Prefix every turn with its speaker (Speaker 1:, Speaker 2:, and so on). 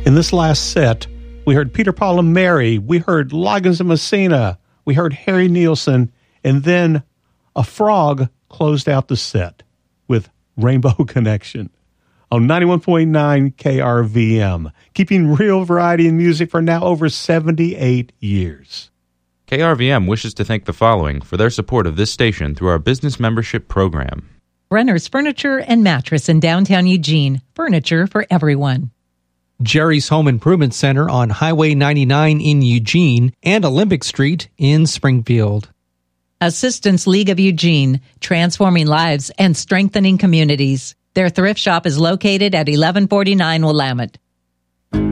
Speaker 1: In this last set, we heard Peter, Paul, and Mary. We heard Loggins and Messina. We heard Harry Nilsson. And then a frog closed out the set with Rainbow Connection on 91.9 KRVM, keeping real variety in music for now over 78 years.
Speaker 2: KRVM wishes to thank the following for their support of this station through our business membership program.
Speaker 3: Brenner's Furniture and Mattress in downtown Eugene. Furniture for everyone.
Speaker 4: Jerry's Home Improvement Center on Highway 99 in Eugene and Olympic Street in Springfield.
Speaker 3: Assistance League of Eugene, transforming lives and strengthening communities. Their thrift shop is located at 1149 Willamette.